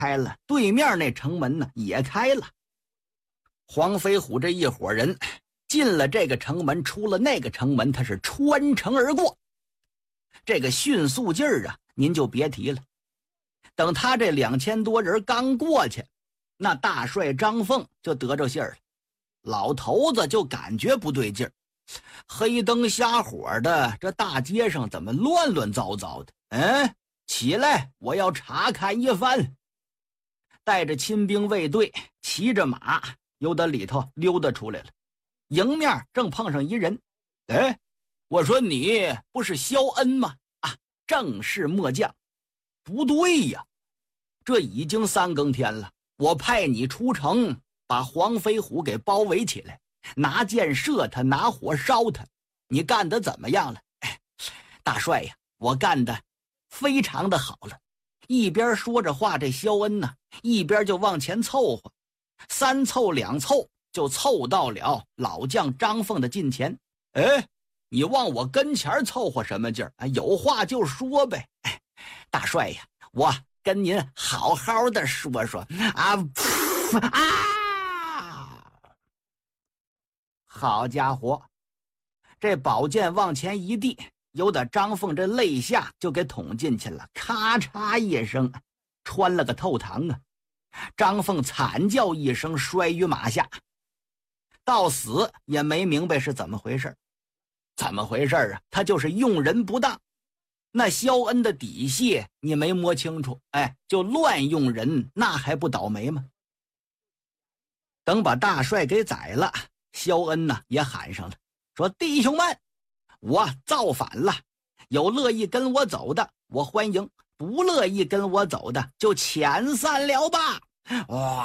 开了，对面那城门呢也开了。黄飞虎这一伙人进了这个城门，出了那个城门，他是穿城而过。这个迅速劲儿啊，您就别提了。等他这2000多人刚过去，那大帅张凤就得着信儿了。老头子就感觉不对劲儿，黑灯瞎火的，这大街上怎么乱乱糟糟的？起来，我要查看一番。带着亲兵卫队，骑着马，由得里头溜达出来了。迎面正碰上一人，我说你不是萧恩吗？正是末将。不对呀，这已经3更天了，我派你出城，把黄飞虎给包围起来，拿箭射他，拿火烧他，你干得怎么样了？大帅呀，我干得非常的好了。一边说着话，这萧恩呢，一边就往前凑合，3凑2凑就凑到了老将张凤的近前。你往我跟前凑合什么劲儿？有话就说呗。大帅呀，我跟您好好的说说好家伙，这宝剑往前一递，由得张凤这肋下就给捅进去了，咔嚓一声，穿了个透膛啊！张凤惨叫一声，摔于马下，到死也没明白是怎么回事。怎么回事啊？他就是用人不当。那萧恩的底细你没摸清楚，就乱用人，那还不倒霉吗？等把大帅给宰了，萧恩呢也喊上了，说弟兄们，我造反了，有乐意跟我走的我欢迎，不乐意跟我走的就遣散了吧。哇，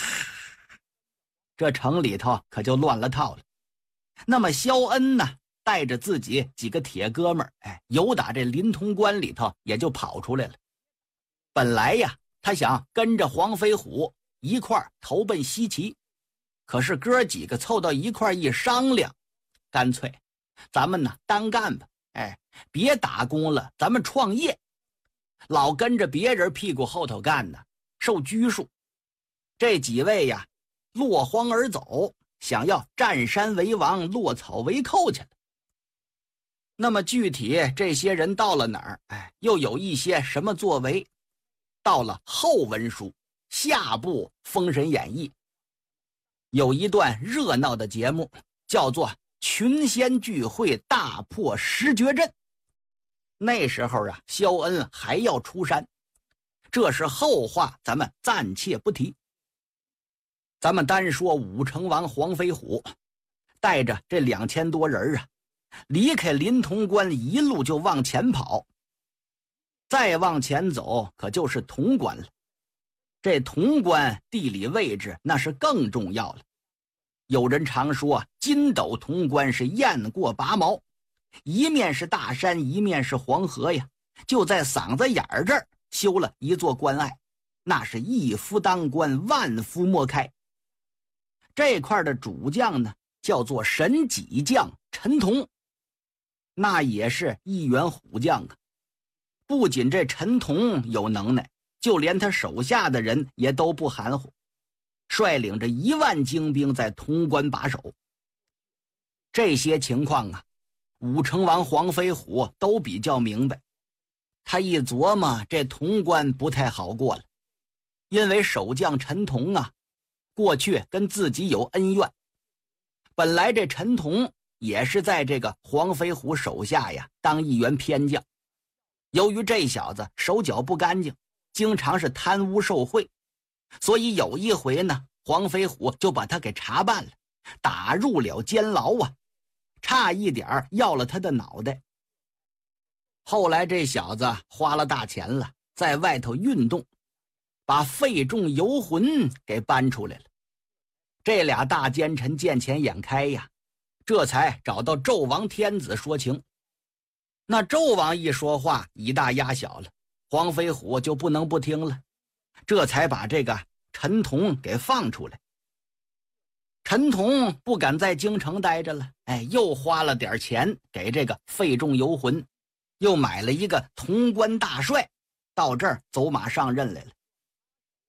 这城里头可就乱了套了。那么萧恩呢，带着自己几个铁哥们儿，由打这临潼关里头也就跑出来了。本来呀，他想跟着黄飞虎一块儿投奔西岐，可是哥几个凑到一块儿一商量，干脆咱们呢单干吧，别打工了，咱们创业。老跟着别人屁股后头干呢，受拘束。这几位呀，落荒而走，想要占山为王，落草为寇去了。那么具体这些人到了哪儿，又有一些什么作为？到了后文书下部《封神演义》，有一段热闹的节目，叫做群仙聚会大破十绝阵。那时候啊，萧恩还要出山，这是后话，咱们暂且不提。咱们单说武成王黄飞虎带着这2000多人啊，离开临潼关，一路就往前跑。再往前走可就是潼关了。这潼关地理位置那是更重要了。有人常说筋斗潼关是雁过拔毛，一面是大山，一面是黄河呀，就在嗓子眼儿这儿修了一座关隘，那是一夫当关，万夫莫开。这块的主将呢，叫做神戟将陈同，那也是一员虎将啊。不仅这陈同有能耐，就连他手下的人也都不含糊，率领着1万精兵在潼关把守。这些情况啊，武成王黄飞虎都比较明白。他一琢磨，这潼关不太好过了，因为守将陈同啊，过去跟自己有恩怨。本来这陈同也是在这个黄飞虎手下呀当一员偏将，由于这小子手脚不干净，经常是贪污受贿，所以有一回呢，黄飞虎就把他给查办了，打入了监牢啊，差一点要了他的脑袋。后来这小子花了大钱了，在外头运动，把费仲游魂给搬出来了。这俩大奸臣见钱眼开呀，这才找到纣王天子说情。那纣王一说话，以大压小了，黄飞虎就不能不听了，这才把这个陈同给放出来。陈同不敢在京城待着了，又花了点钱给这个费仲游魂，又买了一个潼关大帅，到这儿走马上任来了。